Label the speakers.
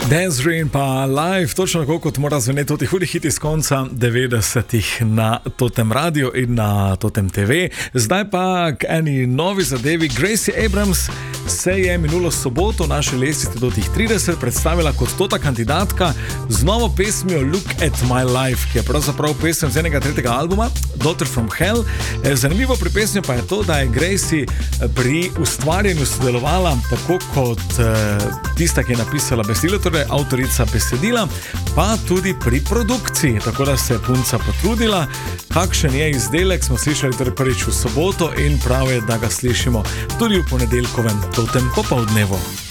Speaker 1: Dance Dream pa live, točno tako kot mora zveneti tudi hudi hiti iz konca 90-ih na Totem Radio in na Totem TV. Zdaj pa k eni novi zadevi. Gracie Abrams se je minulo soboto v naši lestvici do tih 30 predstavila kot tota kandidatka z novo pesmijo Look at My Life, ki je pravzaprav pesem z enega tretjega albuma, Daughter from Hell. Zanimivo pri pesmi pa je to, da je Gracie pri ustvarjanju sodelovala tako kot tista, ki je napisala besedilo, torej avtorica besedila, pa tudi pri produkciji, tako da se je punca potrudila. Kakšen je izdelek, smo slišali torej prvič v soboto in prav je, da ga slišimo tudi v ponedeljkovem Totem popoldnevu.